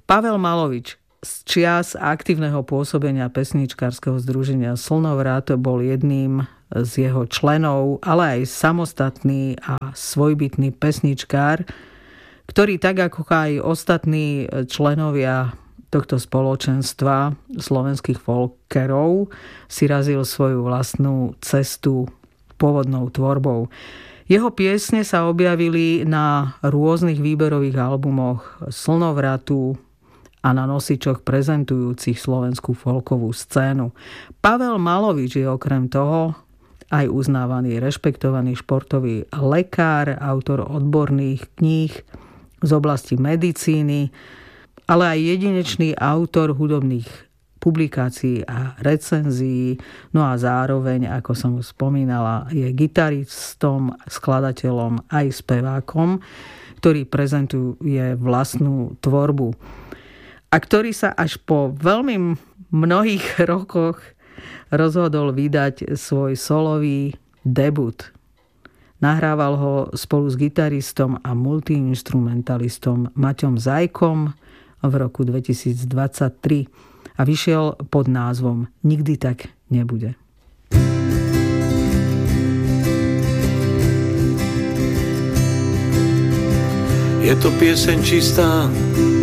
Pavel Malovič z čias aktívneho pôsobenia pesničkárskeho združenia Slnovrat bol jedným z jeho členov, ale aj samostatný a svojbytný pesničkár, ktorý tak ako aj ostatní členovia tohto spoločenstva slovenských folkerov si razil svoju vlastnú cestu pôvodnou tvorbou. Jeho piesne sa objavili na rôznych výberových albumoch Slnovratu a na nosičoch prezentujúcich slovenskú folkovú scénu. Pavel Malovič je okrem toho aj uznávaný, rešpektovaný športový lekár, autor odborných kníh z oblasti medicíny, ale aj jedinečný autor hudobných publikácií a recenzií, no a zároveň, ako som už spomínala, je gitaristom, skladateľom aj spevákom, ktorý prezentuje vlastnú tvorbu a ktorý sa až po veľmi mnohých rokoch rozhodol vydať svoj solový debut. Nahrával ho spolu s gitaristom a multiinstrumentalistom Maťom Zajkom v roku 2023 a vyšiel pod názvom Nikdy tak nebude. Je to pieseň čistá,